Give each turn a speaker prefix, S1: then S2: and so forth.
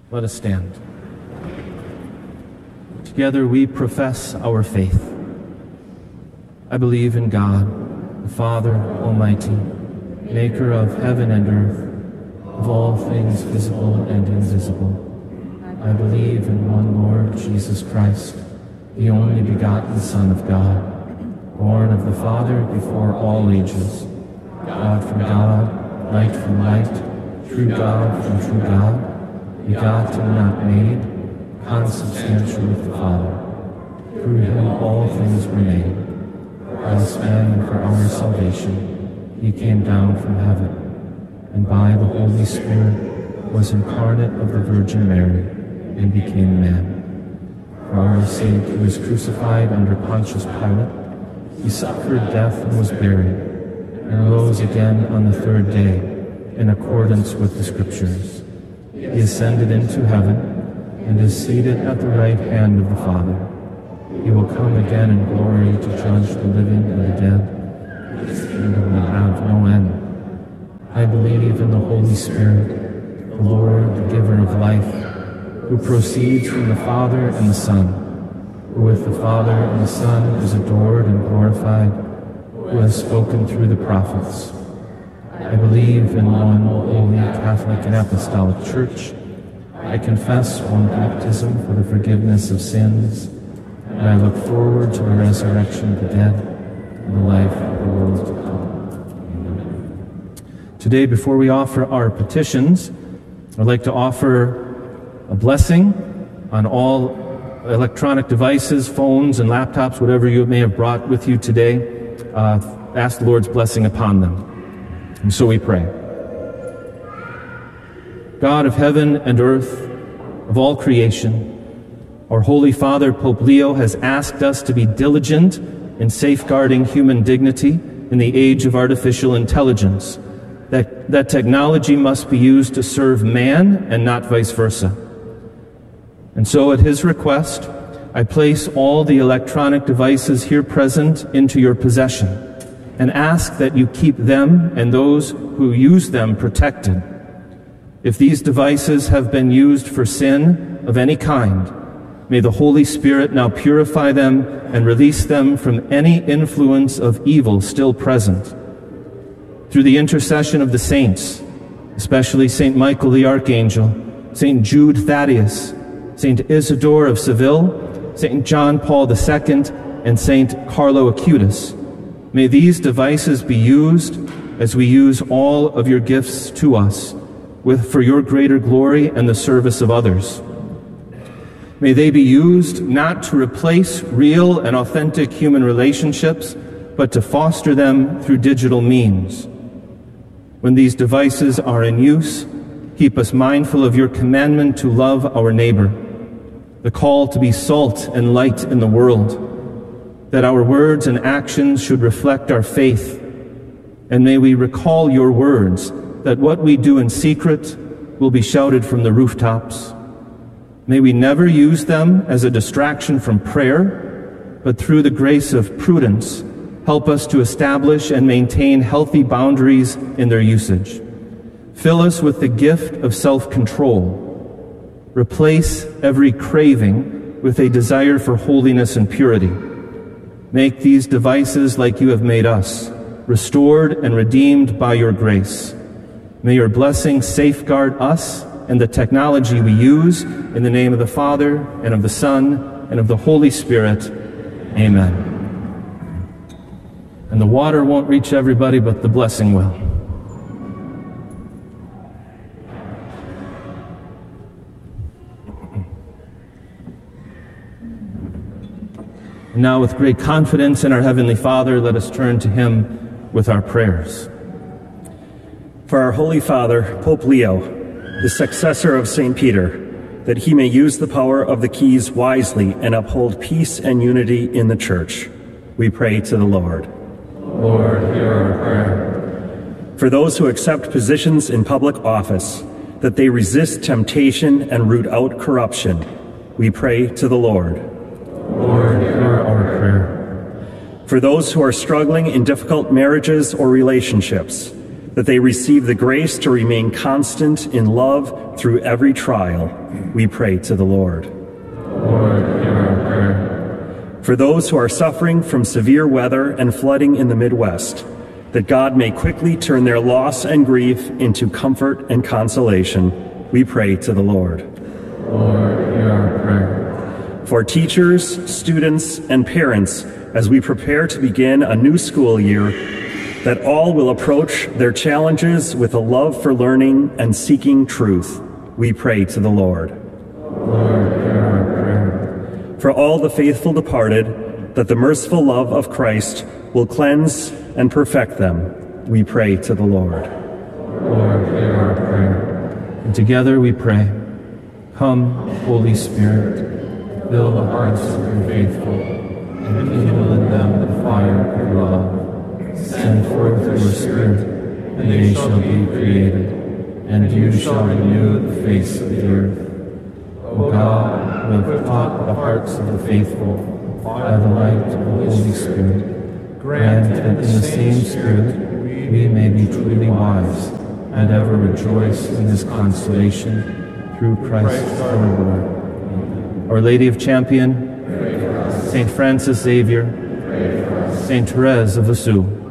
S1: Let us stand. Together we profess our faith. I believe in God, the Father Almighty, maker of heaven and earth, of all things visible and invisible. I believe in one Lord Jesus Christ, the only begotten Son of God, born of the Father before all ages, God from God, light from light, true God from true God, begotten, not made, consubstantial with the Father. Through him all things were made. For us men and for our salvation, he came down from heaven, and by the Holy Spirit was incarnate of the Virgin Mary, and became man. For our sake he was crucified under Pontius Pilate. He suffered death and was buried, and rose again on the third day, in accordance with the Scriptures. He ascended into heaven, and is seated at the right hand of the Father. He will come again in glory to judge the living and the dead. His kingdom will have no end. I believe in the Holy Spirit, the Lord, the giver of life, who proceeds from the Father and the Son, who with the Father and the Son is adored and glorified, who has spoken through the prophets. I believe in one holy Catholic and Apostolic Church. I confess one baptism for the forgiveness of sins, and I look forward to the resurrection of the dead and the life of the world to come. Amen. Today, before we offer our petitions, I'd like to offer a blessing on all electronic devices, phones and laptops, whatever you may have brought with you today. Ask the Lord's blessing upon them. And so we pray. God of heaven and earth, of all creation, our Holy Father, Pope Leo, has asked us to be diligent in safeguarding human dignity in the age of artificial intelligence, that technology must be used to serve man and not vice versa. And so at his request, I place all the electronic devices here present into your possession and ask that you keep them and those who use them protected. If these devices have been used for sin of any kind, may the Holy Spirit now purify them and release them from any influence of evil still present. Through the intercession of the saints, especially St. Michael the Archangel, St. Jude Thaddeus, St. Isidore of Seville, St. John Paul II, and St. Carlo Acutis, may these devices be used as we use all of your gifts to us, for your greater glory and the service of others. May they be used not to replace real and authentic human relationships, but to foster them through digital means. When these devices are in use, keep us mindful of your commandment to love our neighbor, the call to be salt and light in the world, that our words and actions should reflect our faith, and may we recall your words, that what we do in secret will be shouted from the rooftops. May we never use them as a distraction from prayer, but through the grace of prudence, help us to establish and maintain healthy boundaries in their usage. Fill us with the gift of self-control. Replace every craving with a desire for holiness and purity. Make these devices like you have made us, restored and redeemed by your grace. May your blessing safeguard us and the technology we use, in the name of the Father, and of the Son, and of the Holy Spirit. Amen. And the water won't reach everybody, but the blessing will. And now, with great confidence in our Heavenly Father, let us turn to Him with our prayers.
S2: For our Holy Father, Pope Leo, the successor of St. Peter, that he may use the power of the keys wisely and uphold peace and unity in the Church, we pray to the Lord.
S1: Lord, hear our prayer.
S2: For those who accept positions in public office, that they resist temptation and root out corruption, we pray to the Lord.
S1: Lord, hear our prayer.
S2: For those who are struggling in difficult marriages or relationships, that they receive the grace to remain constant in love through every trial, we pray to the Lord.
S3: Lord, hear our prayer.
S2: For those who are suffering from severe weather and flooding in the Midwest, that God may quickly turn their loss and grief into comfort and consolation, we pray to the Lord.
S3: Lord, hear our prayer.
S2: For teachers, students, and parents, as we prepare to begin a new school year, that all will approach their challenges with a love for learning and seeking truth, we pray to the Lord.
S3: Lord, hear our prayer.
S2: For all the faithful departed, that the merciful love of Christ will cleanse and perfect them, we pray to the Lord.
S3: Lord, hear our prayer.
S1: And together we pray, come, Holy Spirit,
S3: Fill the hearts of your faithful, and kindle in them the fire of your love. Send forth your Spirit, and they shall be created, and you shall renew the face of the earth. O God,
S1: who have taught the hearts of the faithful by the light of the Holy Spirit, grant that in the same Spirit we may be truly wise and ever rejoice in his consolation through Christ our Lord. Our Lady of Champion, Saint Francis Xavier, Saint Therese of Lisieux,